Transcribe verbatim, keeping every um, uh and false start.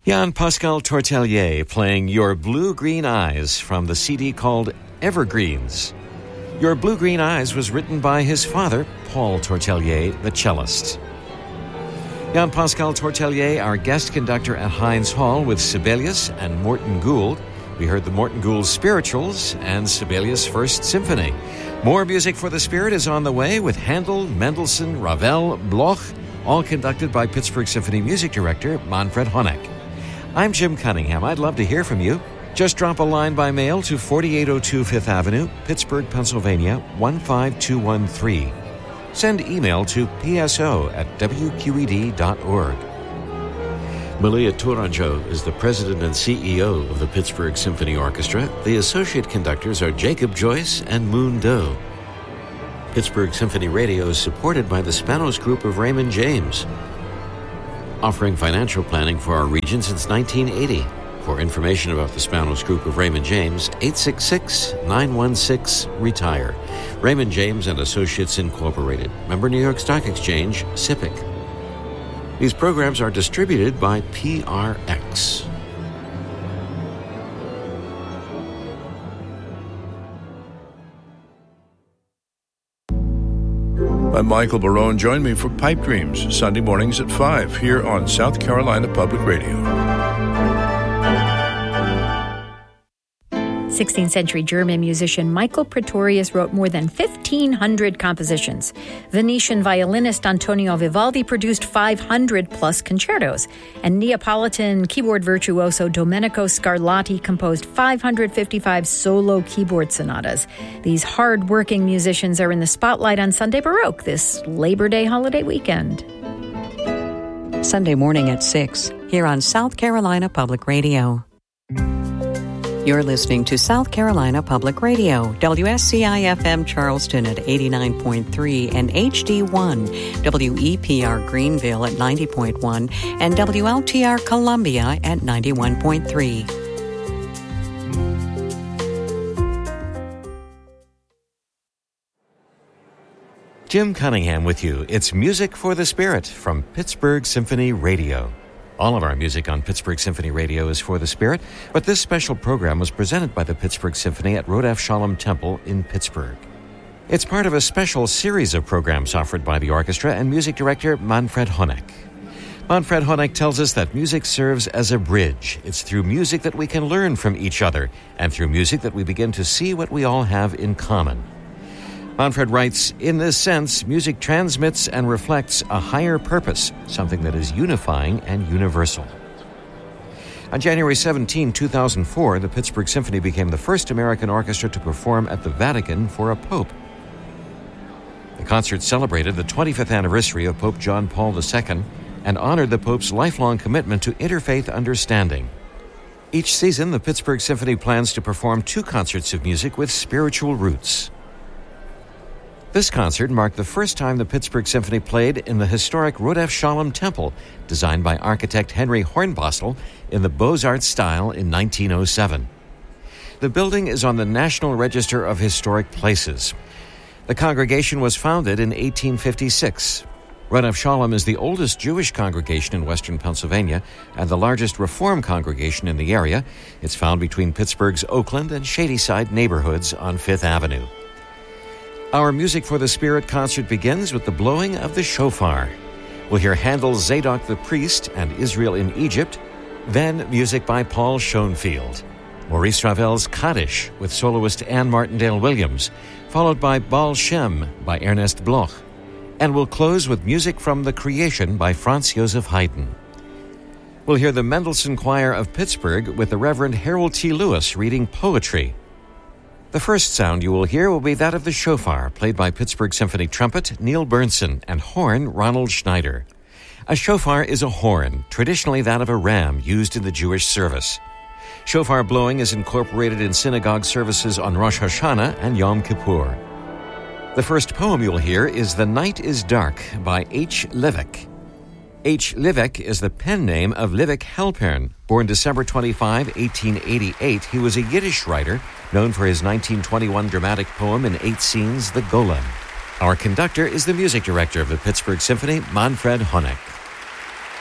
Jean-Pascal Tortelier playing Your Blue-Green Eyes from the C D called Evergreens. Your Blue-Green Eyes was written by his father, Paul Tortelier, the cellist. Jean-Pascal Tortelier, our guest conductor at Heinz Hall with Sibelius and Morton Gould. We heard the Morton Gould Spirituals and Sibelius' First Symphony. More music for the spirit is on the way with Handel, Mendelssohn, Ravel, Bloch, all conducted by Pittsburgh Symphony Music Director Manfred Honeck. I'm Jim Cunningham. I'd love to hear from you. Just drop a line by mail to forty-eight oh two Fifth Avenue, Pittsburgh, Pennsylvania, one five two one three. Send email to p s o at w q e d dot org. Malia Tourangeau is the president and C E O of the Pittsburgh Symphony Orchestra. The associate conductors are Jacob Joyce and Moon Doe. Pittsburgh Symphony Radio is supported by the Spanos Group of Raymond James, offering financial planning for our region since nineteen eighty. For information about the Spanos Group of Raymond James, eight six six, nine one six, RETIRE. Raymond James and Associates Incorporated. Member New York Stock Exchange, S I P C. These programs are distributed by P R X. I'm Michael Barone. Join me for Pipe Dreams, Sunday mornings at five, here on South Carolina Public Radio. sixteenth century German musician Michael Praetorius wrote more than fifteen hundred compositions. Venetian violinist Antonio Vivaldi produced five hundred plus concertos. And Neapolitan keyboard virtuoso Domenico Scarlatti composed five hundred fifty-five solo keyboard sonatas. These hard-working musicians are in the spotlight on Sunday Baroque this Labor Day holiday weekend. Sunday morning at six, here on South Carolina Public Radio. You're listening to South Carolina Public Radio, W S C I F M Charleston at eighty-nine point three and H D one, W E P R Greenville at ninety point one, and W L T R Columbia at ninety-one point three. Jim Cunningham with you. It's Music for the Spirit from Pittsburgh Symphony Radio. All of our music on Pittsburgh Symphony Radio is for the spirit, but this special program was presented by the Pittsburgh Symphony at Rodef Shalom Temple in Pittsburgh. It's part of a special series of programs offered by the orchestra and music director Manfred Honeck. Manfred Honeck tells us that music serves as a bridge. It's through music that we can learn from each other, and through music that we begin to see what we all have in common. Manfred writes, in this sense, music transmits and reflects a higher purpose, something that is unifying and universal. On January seventeenth, two thousand four, the Pittsburgh Symphony became the first American orchestra to perform at the Vatican for a pope. The concert celebrated the twenty-fifth anniversary of Pope John Paul the Second and honored the Pope's lifelong commitment to interfaith understanding. Each season, the Pittsburgh Symphony plans to perform two concerts of music with spiritual roots. This concert marked the first time the Pittsburgh Symphony played in the historic Rodef Shalom Temple, designed by architect Henry Hornbostel in the Beaux-Arts style in nineteen oh seven. The building is on the National Register of Historic Places. The congregation was founded in eighteen fifty-six. Rodef Shalom is the oldest Jewish congregation in western Pennsylvania and the largest Reform congregation in the area. It's found between Pittsburgh's Oakland and Shadyside neighborhoods on Fifth Avenue. Our Music for the Spirit concert begins with the blowing of the shofar. We'll hear Handel's Zadok the Priest and Israel in Egypt, then music by Paul Schoenfield. Maurice Ravel's Kaddish with soloist Anne Martindale-Williams, followed by Baal Shem by Ernest Bloch. And we'll close with music from The Creation by Franz Joseph Haydn. We'll hear the Mendelssohn Choir of Pittsburgh with the Reverend Harold T. Lewis reading poetry. The first sound you will hear will be that of the shofar, played by Pittsburgh Symphony trumpet Neil Bernson and horn Ronald Schneider. A shofar is a horn, traditionally that of a ram used in the Jewish service. Shofar blowing is incorporated in synagogue services on Rosh Hashanah and Yom Kippur. The first poem you'll hear is The Night is Dark by H. Livek. H. Livek is the pen name of Livek Halpern. Born December twenty-fifth, eighteen eighty-eight, he was a Yiddish writer known for his nineteen twenty-one dramatic poem in eight scenes, The Golem. Our conductor is the music director of the Pittsburgh Symphony, Manfred Honeck.